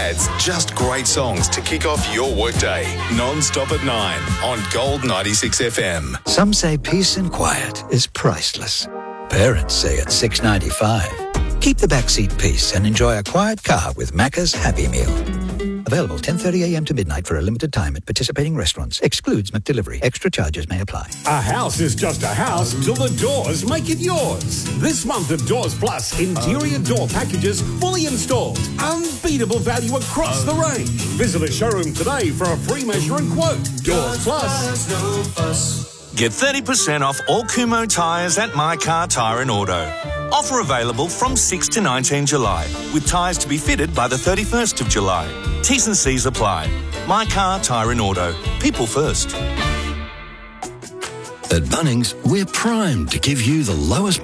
adds just great songs to kick off your workday. Non-stop at 9 on Gold 96 FM. Some say peace and quiet is priceless. Parents say it's $6.95. Keep the backseat peace and enjoy a quiet car with Macca's Happy Meal. Available 10:30 a.m. to midnight for a limited time at participating restaurants. Excludes McDelivery. Extra charges may apply. A house is just a house till the doors make it yours. This month of Doors Plus, interior door packages fully installed. Unbeatable value across the range. Visit a showroom today for a free measure and quote. Doors Plus. Get 30% off all Kumho tyres at My Car Tyre and Auto. Offer available from 6 to 19 July, with tyres to be fitted by the 31st of July. T's and C's apply. My Car Tyre and Auto. People first. At Bunnings, we're primed to give you the lowest